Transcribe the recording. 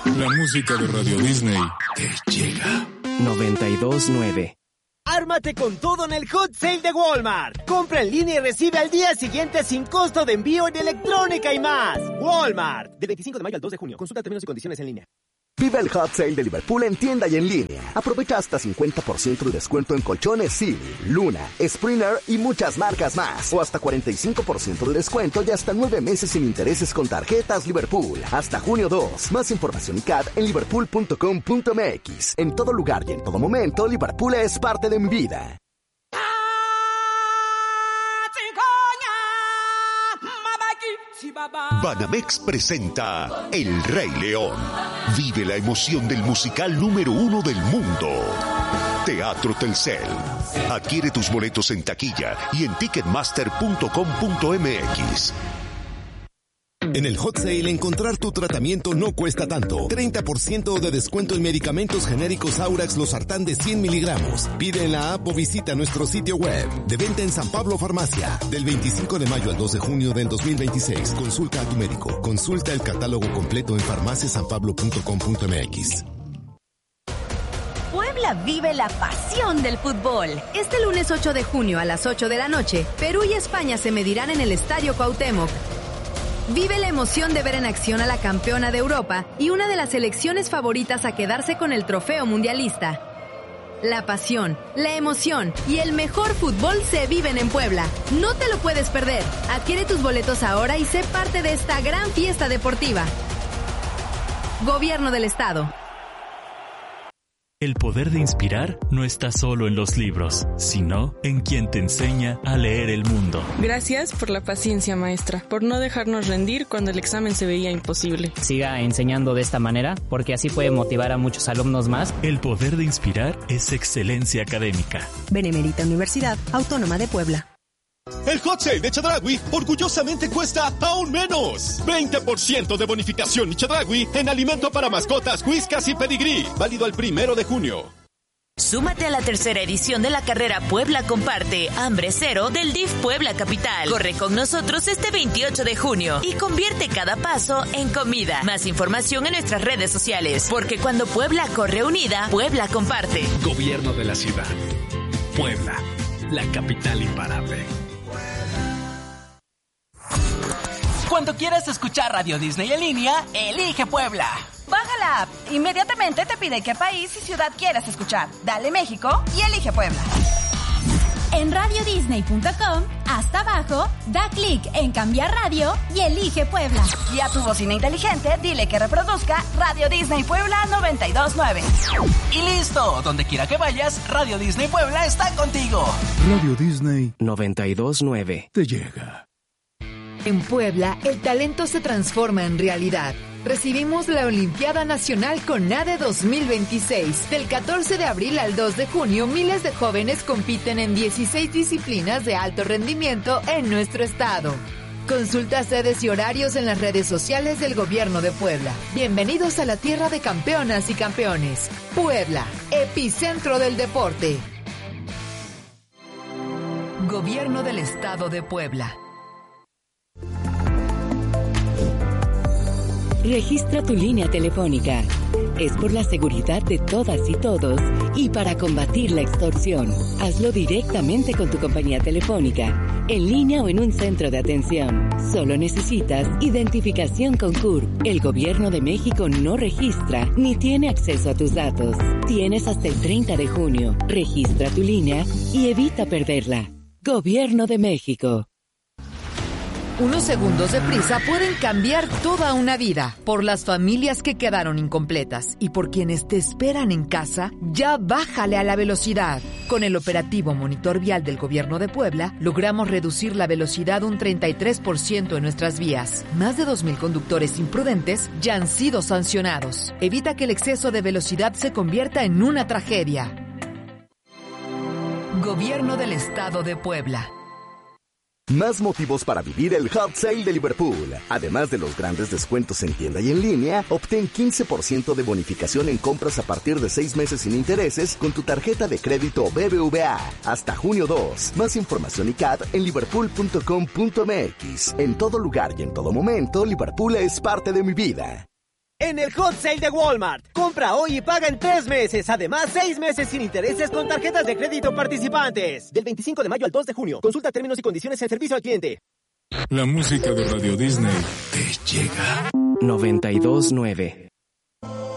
La música de Radio Disney te llega. 92.9. ¡Ármate con todo en el Hot Sale de Walmart! Compra en línea y recibe al día siguiente sin costo de envío en electrónica y más. Walmart. Del 25 de mayo al 2 de junio. Consulta términos y condiciones en línea. Vive el Hot Sale de Liverpool en tienda y en línea. Aprovecha hasta 50% de descuento en colchones Sealy, Luna, Springer y muchas marcas más. O hasta 45% de descuento y hasta 9 meses sin intereses con tarjetas Liverpool. Hasta junio 2. Más información y CAD en liverpool.com.mx. En todo lugar y en todo momento, Liverpool es parte de mi vida. Banamex presenta El Rey León. Vive la emoción del musical número 1 del mundo. Teatro Telcel. Adquiere tus boletos en taquilla y en ticketmaster.com.mx. En el Hot Sale, encontrar tu tratamiento no cuesta tanto. 30% de descuento en medicamentos genéricos Aurax Losartán de 100 miligramos. Pide en la app o visita nuestro sitio web. De venta en San Pablo Farmacia. Del 25 de mayo al 2 de junio del 2026. Consulta a tu médico. Consulta el catálogo completo en farmaciasanpablo.com.mx. Puebla vive la pasión del fútbol. Este lunes 8 de junio a las 8 de la noche, Perú y España se medirán en el Estadio Cuauhtémoc. Vive la emoción de ver en acción a la campeona de Europa y una de las selecciones favoritas a quedarse con el trofeo mundialista. La pasión, la emoción y el mejor fútbol se viven en Puebla. No te lo puedes perder. Adquiere tus boletos ahora y sé parte de esta gran fiesta deportiva. Gobierno del Estado. El poder de inspirar no está solo en los libros, sino en quien te enseña a leer el mundo. Gracias por la paciencia, maestra, por no dejarnos rendir cuando el examen se veía imposible. Siga enseñando de esta manera, porque así puede motivar a muchos alumnos más. El poder de inspirar es excelencia académica. Benemérita Universidad Autónoma de Puebla. El Hot Sale de Chedraui orgullosamente cuesta aún menos. 20% de bonificación y Chedraui en alimento para mascotas, whiskas y pedigrí. Válido el 1 de junio. Súmate a la tercera edición de la carrera Puebla Comparte Hambre Cero del DIF Puebla Capital. Corre con nosotros este 28 de junio y convierte cada paso en comida. Más información en nuestras redes sociales, porque cuando Puebla corre unida, Puebla comparte. Gobierno de la ciudad. Puebla, la capital imparable. Cuando quieras escuchar Radio Disney en línea, elige Puebla. Baja la app. Inmediatamente te pide qué país y ciudad quieras escuchar. Dale México y elige Puebla. En radiodisney.com, hasta abajo, da clic en cambiar radio y elige Puebla. Y a tu bocina inteligente, dile que reproduzca Radio Disney Puebla 92.9. Y listo, donde quiera que vayas, Radio Disney Puebla está contigo. Radio Disney 92.9 te llega. En Puebla, el talento se transforma en realidad. Recibimos la Olimpiada Nacional CONADE 2026. Del 14 de abril al 2 de junio, miles de jóvenes compiten en 16 disciplinas de alto rendimiento en nuestro estado. Consulta sedes y horarios en las redes sociales del Gobierno de Puebla. Bienvenidos a la tierra de campeonas y campeones. Puebla, epicentro del deporte. Gobierno del Estado de Puebla. Registra tu línea telefónica. Es por la seguridad de todas y todos y para combatir la extorsión. Hazlo directamente con tu compañía telefónica, en línea o en un centro de atención. Solo necesitas identificación con CURP. El Gobierno de México no registra ni tiene acceso a tus datos. Tienes hasta el 30 de junio. Registra tu línea y evita perderla. Gobierno de México. Unos segundos de prisa pueden cambiar toda una vida. Por las familias que quedaron incompletas y por quienes te esperan en casa, ya bájale a la velocidad. Con el operativo Monitor Vial del Gobierno de Puebla, logramos reducir la velocidad un 33% en nuestras vías. Más de 2,000 conductores imprudentes ya han sido sancionados. Evita que el exceso de velocidad se convierta en una tragedia. Gobierno del Estado de Puebla. Más motivos para vivir el Hot Sale de Liverpool. Además de los grandes descuentos en tienda y en línea, obtén 15% de bonificación en compras a partir de 6 meses sin intereses con tu tarjeta de crédito BBVA. Hasta junio 2. Más información y CAD en liverpool.com.mx. En todo lugar y en todo momento, Liverpool es parte de mi vida. En el Hot Sale de Walmart. Compra hoy y paga en 3 meses. Además, 6 meses sin intereses con tarjetas de crédito participantes. Del 25 de mayo al 2 de junio. Consulta términos y condiciones en servicio al cliente. La música de Radio Disney te llega. 92.9